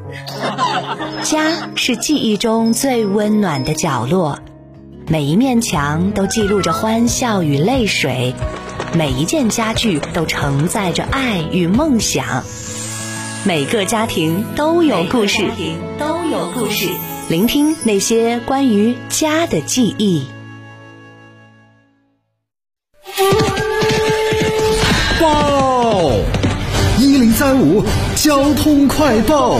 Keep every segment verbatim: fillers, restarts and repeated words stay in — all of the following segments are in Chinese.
家是记忆中最温暖的角落，每一面墙都记录着欢笑与泪水，每一件家具都承载着爱与梦想。每个家庭都有故事，都有故事。聆听那些关于家的记忆。 哇哦！一零三五交通快报。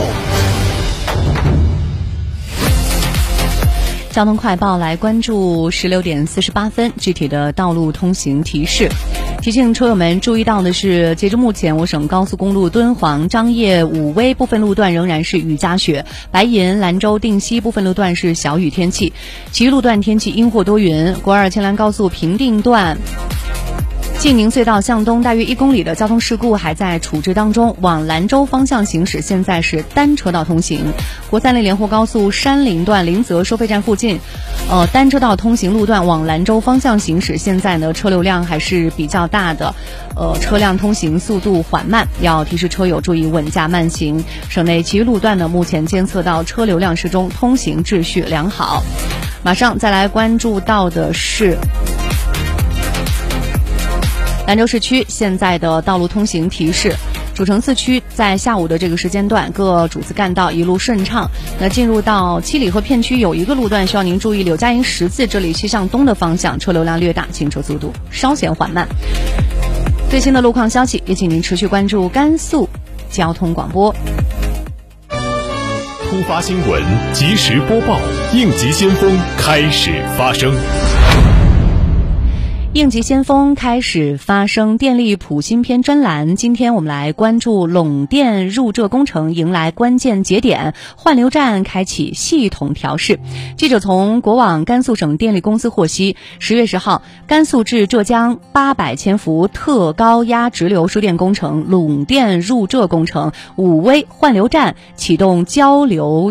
交通快报来关注十六点四十八分具体的道路通行提示。提醒车友们注意到的是，截至目前，我省高速公路敦煌、张掖、武威部分路段仍然是雨夹雪，白银、兰州、定西部分路段是小雨天气，其余路段天气阴或多云。国二黔兰高速平定段晋宁隧道向东大约一公里的交通事故还在处置当中，往兰州方向行驶现在是单车道通行。国三类连霍高速山林段临泽收费站附近，呃，单车道通行路段往兰州方向行驶现在呢车流量还是比较大的，呃，车辆通行速度缓慢，要提示车友注意稳驾慢行。省内其余路段呢目前监测到车流量适中，通行秩序良好。马上再来关注到的是兰州市区现在的道路通行提示，主城四区在下午的这个时间段各主次干道一路顺畅。那进入到七里河片区有一个路段需要您注意，柳家营十字这里西向东的方向车流量略大，行车速度稍显缓慢。最新的路况消息也请您持续关注甘肃交通广播。 突发新闻及时播报，应急先锋开始发生。 应急先锋开始发生，电力普新篇专栏，今天我们来关注陇电入浙工程迎来关键节点，换流站开启系统调试。记者从国网甘肃省电力公司获悉，十月十号，甘肃至浙江八百千伏特高压直流输电工程陇电入浙工程武威换流站启动交流